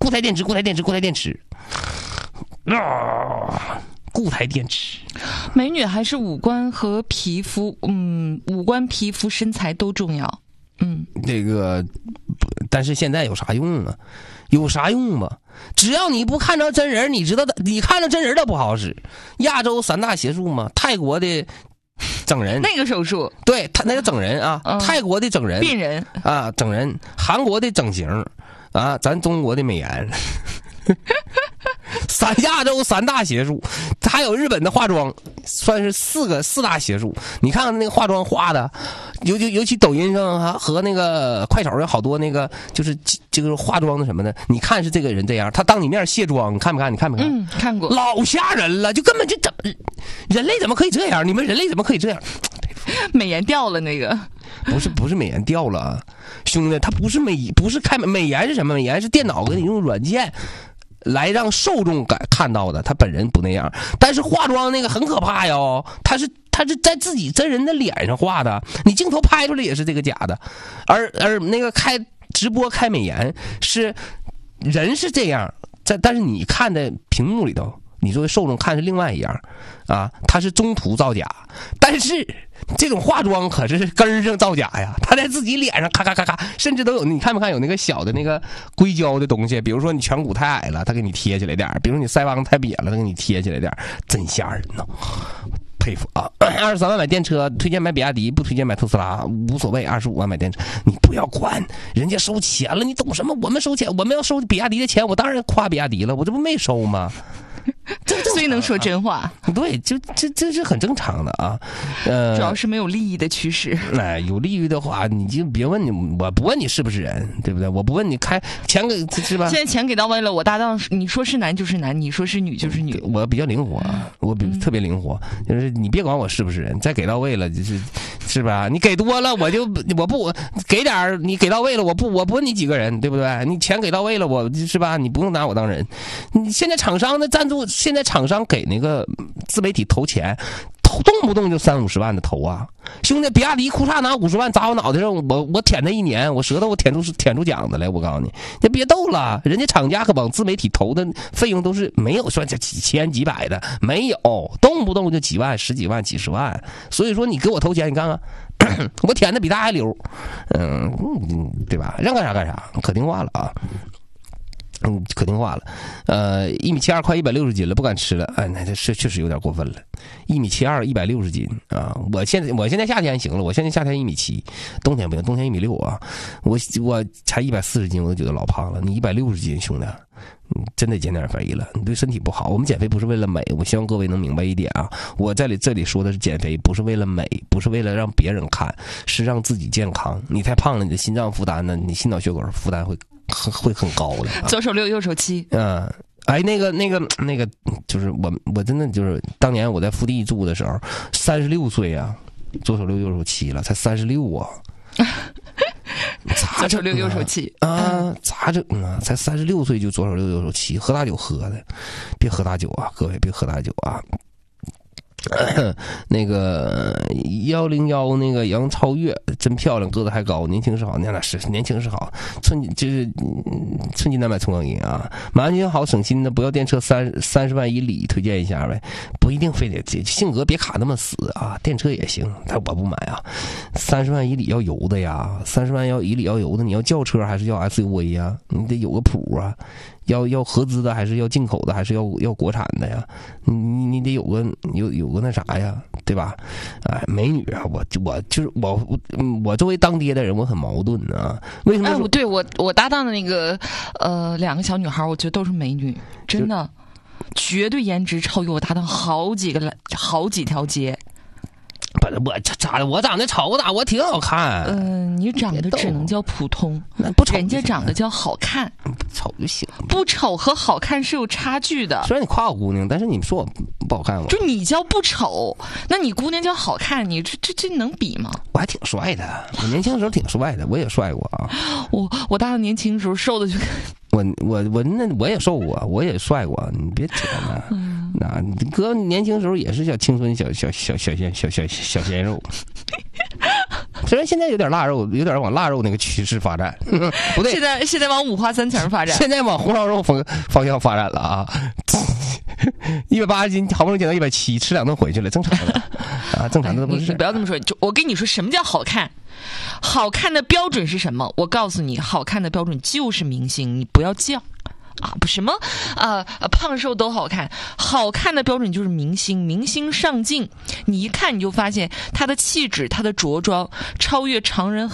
固态电池固态电池。 美女还是五官和皮肤，五官、皮肤、身材都重要。 这个，但是现在有啥用啊？有啥用吧？只要你不看着真人，你知道的，你看着真人都不好使。亚洲3大邪术嘛，泰国的整人， 那个手术， 对他那个整人啊，泰国的整人， 病人啊，整人，韩国的整形啊，咱中国的美颜。亚洲3大邪术，还有日本的化妆，算是四大邪术。你看看那个化妆画的，尤其抖音上和那个快手上好多那个就是这个化妆的什么的，你看是这个人这样，他当你面卸妆，你看没看？你看没看？ 看过， 老吓人了，就根本就人类怎么可以这样？你们人类怎么可以这样？ 美颜掉了那个。 不是美颜掉了啊，兄弟，他不是美颜是什么？美颜是电脑给你用软件来让受众看到的，他本人不那样。但是化妆那个很可怕哟，他是在自己真人的脸上画的，你镜头拍出来也是这个假的。而那个开直播开美颜是人是这样，但是你看的屏幕里头，你作为受众看是另外一样啊，他是中途造假，但是这种化妆可是根上造假呀，他在自己脸上咔咔咔咔，甚至都有，你看没看有那个小的那个硅胶的东西，比如说你颧骨太矮了，他给你贴起来点，比如说你腮帮太瘪了，他给你贴起来点，真吓人呐。佩服啊！23万买电车，推荐买比亚迪，不推荐买特斯拉，无所谓。25万买电车，你不要管人家收钱了，你懂什么？我们收钱，我们要收比亚迪的钱，我当然夸比亚迪了，我这不没收吗？ 所以能说真话， 对，这是很正常的啊。 主要是没有利益的驱使。 哎，有利益的话，你就别问你，我不问你是不是人，对不对？我不问你开钱给是吧？ 现在钱给到位了，我搭档你说是男就是男，你说是女就是女。 我比较灵活，我特别灵活，就是你别管我是不是人，再给到位了是吧？你给多了我不给点，你给到位了我不问你几个人，对不对？你钱给到位了我是吧？你不用拿我当人。你现在厂商的赞助。现在厂商给那个自媒体投钱，动不动就30-50万的投啊！兄弟，比亚迪裤衩拿50万砸我脑袋上，我舔他1年，我舌头我舔出茧子来！我告诉你，你别逗了，人家厂家可往自媒体投的费用都是没有算这几千几百的，没有，动不动就几万、10几万、几十万。所以说你给我投钱，你看看，我舔的比他还溜，对吧？让干啥干啥，可听话了啊！可听话了，1.72米快160斤了，不敢吃了。哎，那这确实有点过分了。1.72米160斤啊！我现在夏天行了，我现在夏天1.7米，冬天不行，冬天1.6米啊。我才140斤，我都觉得老胖了。你160斤，兄弟，你真得减点肥了，你对身体不好。我们减肥不是为了美，我希望各位能明白一点啊。我在这里说的是减肥，不是为了美，不是为了让别人看，是让自己健康。你太胖了，你的心脏负担呢，你心脑血管负担会很高的。 左手6右手7。 哎，那个，就是我真的就是当年我在福地住的时候，36岁啊，左手6右手7了，才36啊。 左手6右手7 啊，咋整啊？才36岁就左手6右手7，喝大酒喝的，别喝大酒啊，各位别喝大酒啊。那个101那个杨超越真漂亮，个子还高，年轻是好，那是年轻是好，寸金难买寸光阴啊！买安全好省心的，不要电车30万以里，推荐一下呗，不一定非得性格别卡那么死啊，电车也行，但我不买啊。30万以里要油的呀，30万以里要油的，你要轿车还是要 SUV 呀？你得有个谱啊。要合资的还是要进口的还是要国产的呀？你得有个那啥呀，对吧？哎，美女啊，我就是我作为当爹的人，我很矛盾啊。为什么？ 哎，对我搭档的那个2个小女孩，我觉得都是美女，真的，绝对颜值超越我搭档好几条街。 不是我长得丑，我挺好看。 你长得只能叫普通， 不丑人家长得叫好看。 丑就行， 不丑和好看是有差距的。 虽然你夸我姑娘，但是你说我不好看， 就你叫不丑，那你姑娘叫好看，你这能比吗？ 我还挺帅的，我年轻的时候挺帅的，我也帅过啊。 我大年轻的时候瘦的就我也瘦过，我也帅过，你别扯了。那哥年轻时候也是小青春小鲜肉。 虽然现在有点腊肉，有点往腊肉那个趋势发展，不对， 现在往五花三层发展， 现在往红烧肉方向发展了啊！180斤，好不容易减到170，吃2顿回去了，正常的啊，正常的都不是。 你不要这么说，就我跟你说，什么叫好看？好看的标准是什么？我告诉你，好看的标准就是明星，你不要犟。不什么胖瘦都好看，好看的标准就是明星，明星上镜，你一看你就发现他的气质，他的着装超越常人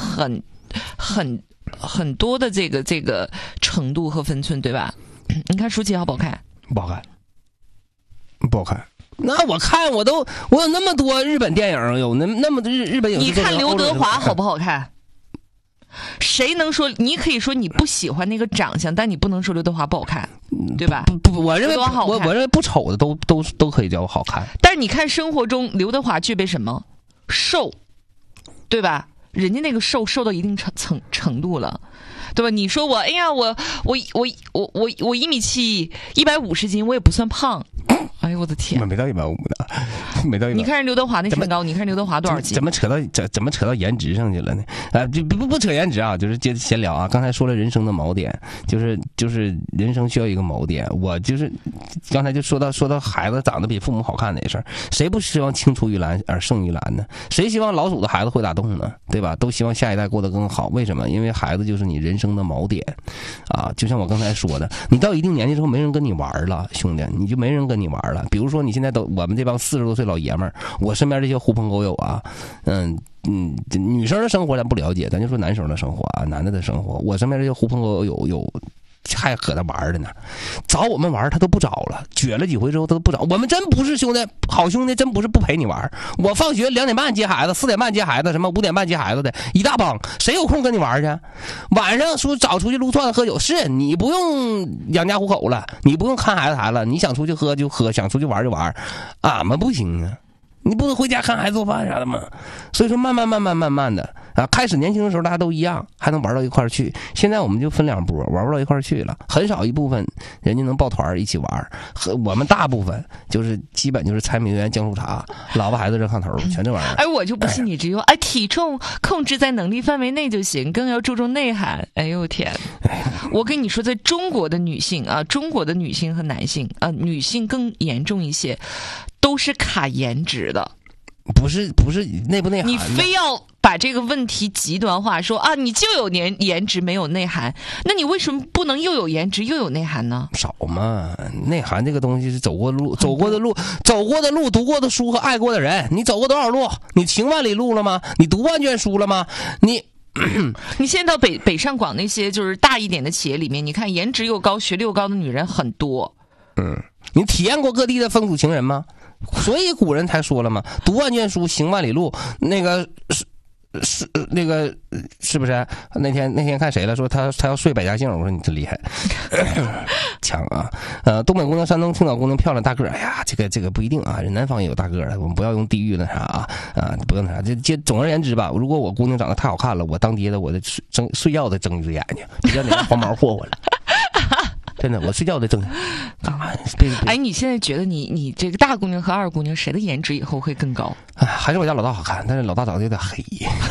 很多的这个程度和分寸，对吧？你看舒淇好不好看？ 不好看，不好看。那我看我有那么多日本电影，有那么多日本影视。 你看刘德华好不好看？谁能说？你可以说你不喜欢那个长相，但你不能说刘德华不好看，对吧？ 不，我认为我认为不丑的都可以叫好看。 但是你看生活中刘德华具备什么？瘦，对吧？人家那个瘦到一定程度了，对吧？你说我，哎呀，我1.7米，150斤，我也不算胖。哎呦我的天！ 没到150的，没到150。 你看人刘德华那身高，你看刘德华多少斤？ 怎么扯到颜值上去了呢？就不扯颜值啊，就是接着闲聊啊。刚才说了人生的锚点，就是人生需要一个锚点。我就是刚才就说到孩子长得比父母好看那事儿，谁不希望青出于蓝而胜于蓝呢？谁希望老鼠的孩子会打洞呢？对吧？都希望下一代过得更好。为什么？因为孩子就是你人生的锚点啊。就像我刚才说的，你到一定年纪之后，没人跟你玩了，兄弟，你就没人跟你玩了。比如说你现在我们这帮40多岁老爷们儿，我身边这些狐朋狗友啊，女生的生活咱不了解，咱就说男生的生活啊，男的的生活，我身边这些狐朋狗友有还搁那玩的呢，找我们玩他都不找了，撅了几回之后他都不找。我们真不是兄弟，好兄弟真不是不陪你玩。我放学2点半接孩子，4点半接孩子，什么5点半接孩子的一大帮，谁有空跟你玩去？晚上说早出去撸串子喝酒，是你不用养家糊口了，你不用看孩子了，你想出去喝就喝，想出去玩就玩，俺们不行啊。你不能回家看孩子做饭啥的吗？所以说慢慢的啊，开始年轻的时候大家都一样，还能玩到一块儿去。现在我们就分2波，玩不到一块儿去了。很少一部分人家能抱团一起玩，和我们大部分就是基本就是柴米油盐酱醋茶，老婆孩子热炕头，全这玩意儿。 哎，我就不信你只有体重控制在能力范围内就行，更要注重内涵。哎呦天！我跟你说，在中国的女性啊，中国的女性和男性啊，女性更严重一些。都是卡颜值的， 不是内不内涵。 你非要把这个问题极端化，说啊，你就有颜值没有内涵，那你为什么不能又有颜值又有内涵呢？ 少嘛，内涵这个东西是走过的路，读过的书和爱过的人。你走过多少路？你行万里路了吗？你读万卷书了吗？ 你现在到北上广那些就是大一点的企业里面，你看颜值又高、学历又高的女人很多。 你体验过各地的风土情人吗？所以古人才说了嘛，读万卷书，行万里路。那个是不是？那天看谁了？说他要睡百家姓，我说你真厉害，强啊！东北姑娘、山东青岛姑娘漂亮大个儿，哎呀，这个不一定啊，人南方也有大个儿的，我们不要用地域那啥啊，不用那啥。这总而言之吧，如果我姑娘长得太好看了，我当爹的我得睡觉得睁一只眼睛，别让那个黄毛霍霍了。真的，我睡觉得睁啊！ 哎，你现在觉得你这个大姑娘和二姑娘谁的颜值以后会更高？ 还是我家老大好看，但是老大长得有点黑，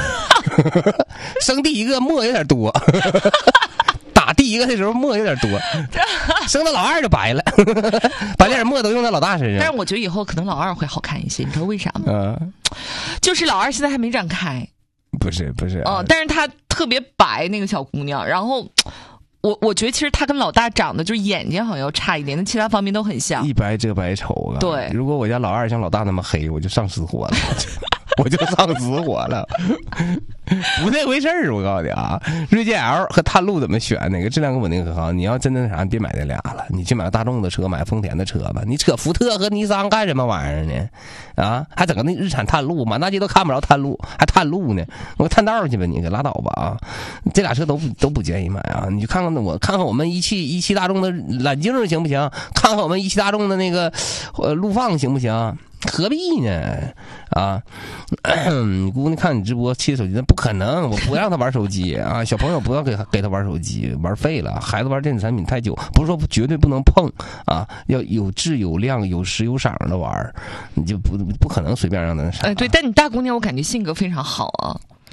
生第一个墨有点多，打第一个的时候墨有点多，生到老二就白了，把点墨都用在老大身上。 但是我觉得以后可能老二会好看一些，你知道为啥吗？就是老二现在还没长开， 不是哦，但是他特别白那个小姑娘，然后。我觉得其实他跟老大长得就是眼睛好像要差一点，但其他方面都很像。 一白遮百丑啊！ 对， 如果我家老二像老大那么黑，我就上死火了，我就上死火了，不那回事儿。我告诉你啊，锐界 L 和探路怎么选？哪个质量更稳定更好？你要真的啥，别买这俩了，你去买大众的车，买丰田的车吧。你扯福特和尼桑干什么玩意儿呢？啊，还整个那日产探路，满大街都看不着探路，还探路呢？我探道去吧，你可拉倒吧啊！这俩车都不建议买啊！你去看看我们一汽大众的揽境行不行？看看我们一汽大众的那个陆放行不行？何必呢？啊，你姑娘看你直播切手机，那不可能，我不让她玩手机啊！小朋友不要给她玩手机，玩废了。孩子玩电子产品太久，不是说绝对不能碰啊，要有质有量、有时有赏的玩，你就不可能随便让她那啥。 对，但你大姑娘我感觉性格非常好啊。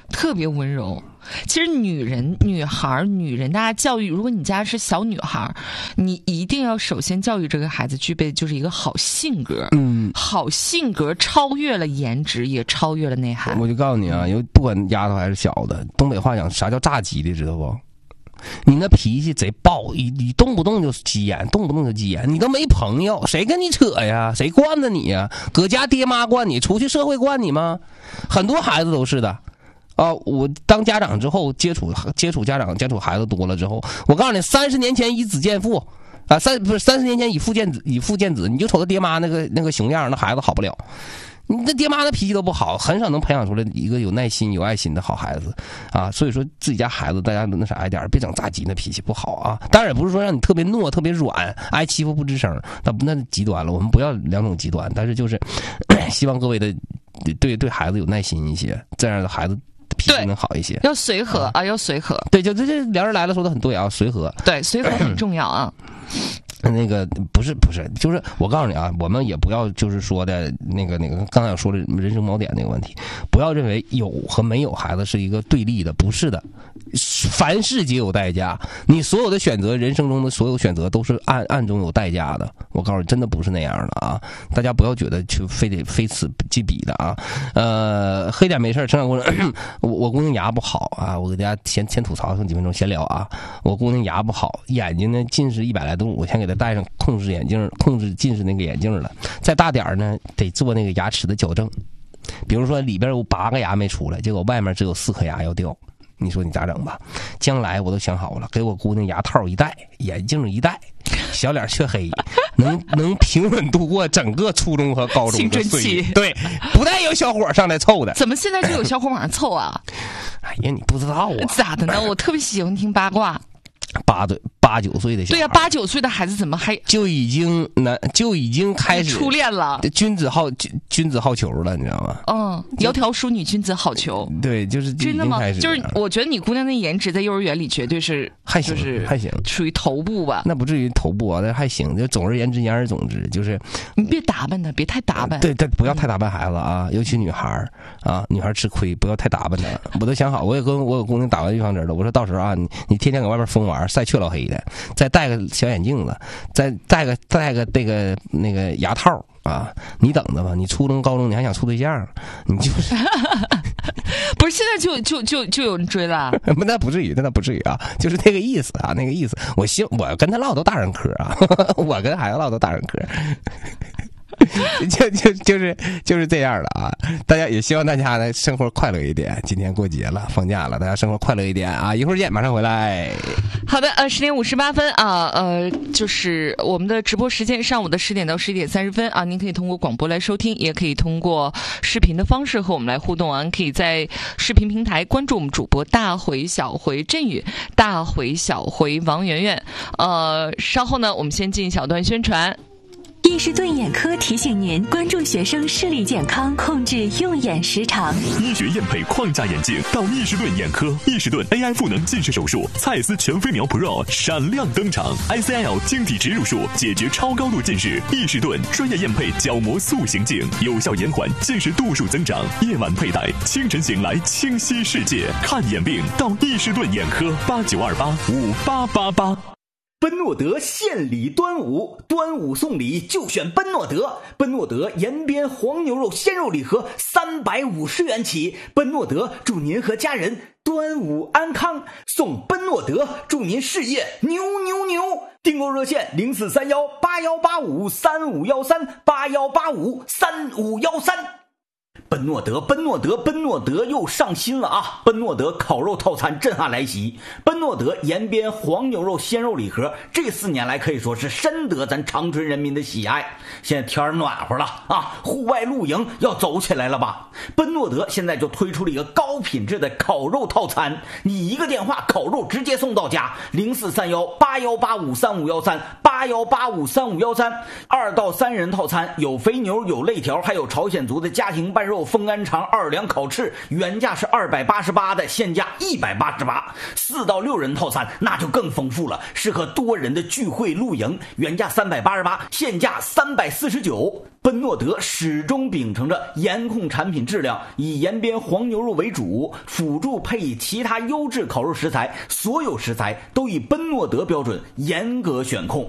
特别温柔。其实女人，大家教育，如果你家是小女孩，你一定要首先教育这个孩子具备就是一个好性格。好性格超越了颜值，也超越了内涵。 我就告诉你啊，不管丫头还是小的，东北话讲啥叫炸鸡的，知道不？你那脾气贼暴，你动不动就急眼，你都没朋友，谁跟你扯呀？谁惯着你呀？搁家爹妈惯你，出去社会惯你吗？很多孩子都是的。我当家长之后，接触家长，接触孩子多了之后，我告诉你，30年前以子见父啊，30年前以父见子，你就瞅他爹妈那个熊样，那孩子好不了。你这爹妈的脾气都不好，很少能培养出来一个有耐心、有爱心的好孩子啊。所以说自己家孩子，大家那啥一点，别整炸鸡，那脾气不好啊。当然也不是说让你特别懦、特别软，挨欺负不吱声，那极端了。我们不要两种极端，但是就是希望各位的对孩子有耐心一些，这样的孩子脾气能好一些。 要随和啊，要随和。 对，就这两人来了说的很对啊，随和。 对，随和很重要啊。 那个不是，就是我告诉你啊，我们也不要就是说的那个刚才说的人生锚点那个问题，不要认为有和没有孩子是一个对立的，不是的，凡事皆有代价，你所有的选择，人生中的所有选择都是暗中有代价的。我告诉你，真的不是那样的啊！大家不要觉得去非此即彼的啊。黑点没事，成长过程，我姑娘牙不好啊，我给大家先吐槽上几分钟闲聊啊。我姑娘牙不好，眼睛呢近视100来度，我先给她戴上控制近视那个眼镜了。再大点呢，得做那个牙齿的矫正。比如说里边有8个牙没出来，结果外面只有4颗牙要掉。你说你咋整吧？将来我都想好了，给我姑娘牙套一戴，眼镜一戴，小脸黢黑，能平稳度过整个初中和高中的岁月。对，不带有小伙上来凑的。 怎么现在就有小伙往上凑啊？ 哎呀，你不知道啊？ 咋的呢？我特别喜欢听八卦。 8、9岁的小孩， 对呀，8、9岁的孩子怎么还就已经开始初恋了？ 君子好逑了，你知道吗？ 窈窕淑女，君子好逑。 对，就是真的吗？就是我觉得你姑娘的颜值在幼儿园里绝对是还行， 属于头部吧？ 那不至于头部啊，那还行。就总而言之，言而总之，就是你别打扮她，别太打扮。 对，不要太打扮孩子啊，尤其女孩啊，女孩吃亏，不要太打扮她。我都想好，我也跟我姑娘打完预防针了。我说到时候啊，你天天搁外面疯玩，晒黢老黑的，再戴个小眼镜子，再戴个那个牙套啊，你等着吧。你初中高中你还想处对象，你就是不是现在就有人追了？ 那不至于啊，就是那个意思啊，那个意思。我跟他唠都大人嗑啊，我跟孩子唠都大人嗑。就是这样的啊！大家也希望大家呢生活快乐一点。今天过节了，放假了，大家生活快乐一点啊！一会儿见，马上回来。 好的，10点58分啊，就是我们的直播时间，上午的10点到11点30分啊，您可以通过广播来收听，也可以通过视频的方式和我们来互动啊。可以在视频平台关注我们主播大回小回振宇、大回小回王媛媛。稍后呢，我们先进一小段宣传。 易士顿眼科提醒您关注学生视力健康，控制用眼时长。 医学验配框架眼镜到易士顿眼科，易士顿 AI 赋能近视手术，蔡司全飞秒 Pro 闪亮登场 ，ICL 晶体植入术解决超高度近视。易士顿专业验配角膜塑形镜，有效延缓近视度数增长。夜晚佩戴，清晨醒来清晰世界。看眼病到易士顿眼科，89285888。 奔诺德献礼端午，端午送礼就选奔诺德。奔诺德延边黄牛肉鲜肉礼盒350元起。奔诺德祝您和家人端午安康，送奔诺德祝您事业牛牛牛。订购热线0431818513，81853513。奔诺德又上新了啊！奔诺德烤肉套餐震撼来袭，奔诺德延边黄牛肉鲜肉礼盒，这4年来可以说是深得咱长春人民的喜爱。现在天暖和了啊，户外露营要走起来了吧？奔诺德现在就推出了一个高品质的烤肉套餐，你一个电话烤肉直接送到家，043181853513，81853513，2到3人套餐有肥牛有肋条，还有朝鲜族的家庭拌肉。 肉风干肠2两烤翅，原价是288的，现价188。4到6人套餐那就更丰富了，适合多人的聚会露营，原价388，现价349。奔诺德始终秉承着严控产品质量，以延边黄牛肉为主，辅助配以其他优质烤肉食材，所有食材都以奔诺德标准严格选控。